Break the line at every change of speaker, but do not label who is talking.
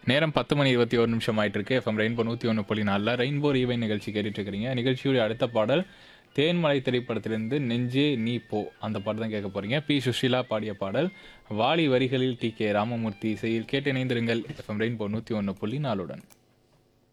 நேரம் 10 மணி 21 நிமிஷம் ஆயிட்டு இருக்கு. எஃப்எம் ரெயின்போ 101.4 ரெயின்போ ரீவைன் நிகழ்ச்சி கேட்டுட்டு இருக்கிறீங்க. நிகழ்ச்சியுடைய அடுத்த பாடல் தேன்மலை திரைப்படத்திலிருந்து நெஞ்சே நீ போ அந்த பாட்டு தான் கேட்க போறீங்க. பி சுஷீலா பாடிய பாடல். வாலி வரிகளில் டி கே ராமமூர்த்தி இசையில் கேட்டு இணைந்திருங்கள். FM rainbow 101.4.